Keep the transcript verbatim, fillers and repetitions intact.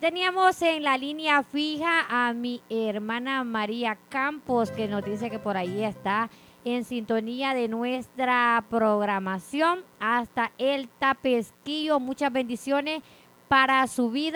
Teníamos en la línea fija a mi hermana María Campos, que nos dice que por ahí está en sintonía de nuestra programación hasta el Tapesquillo. Muchas bendiciones para su vida.